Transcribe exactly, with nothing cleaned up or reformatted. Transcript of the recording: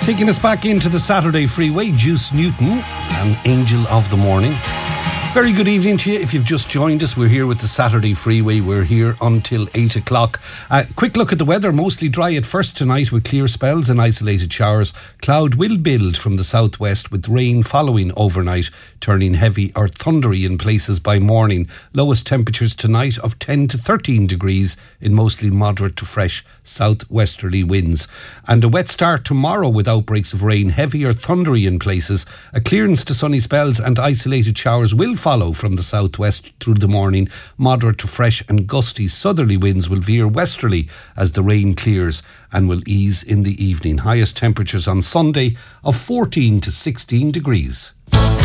Taking us back into the Saturday Freeway, Juice Newton and Angel of the Morning. Very good evening to you. If you've just joined us, we're here with the Saturday Freeway. We're here until eight o'clock. Uh, quick look at the weather. Mostly dry at first tonight with clear spells and isolated showers. Cloud will build from the southwest with rain following overnight, turning heavy or thundery in places by morning. Lowest temperatures tonight of ten to thirteen degrees in mostly moderate to fresh southwesterly winds. And a wet start tomorrow with outbreaks of rain, heavy or thundery in places. A clearance to sunny spells and isolated showers will follow from the southwest through the morning. Moderate to fresh and gusty southerly winds will veer westerly as the rain clears and will ease in the evening. Highest temperatures on Sunday of fourteen to sixteen degrees.